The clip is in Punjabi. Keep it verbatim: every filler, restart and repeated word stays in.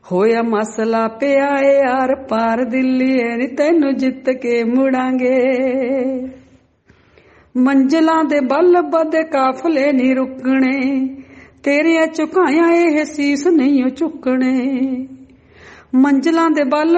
ਹੋਇਆ ਮਸਲਾ ਪਿਆ ਏ ਆਰ ਪਾਰ ਦਿੱਲੀਏ ਨੀ ਤੈਨੂੰ ਜਿੱਤ ਕੇ ਮੁੜਾਂਗੇ। ਮੰਜ਼ਲਾਂ ਦੇ ਬਲ ਬਦ ਕਾਫਲੇ ਨੀ ਰੁਕਣੇ, ਤੇਰੀਆਂ ਝੁਕਾਇਆ ਇਹ ਸੀਸ ਨਹੀਂ ਚੁੱਕਣੇ। ਮੰਜ਼ਲਾਂ ਦੇ ਬਲ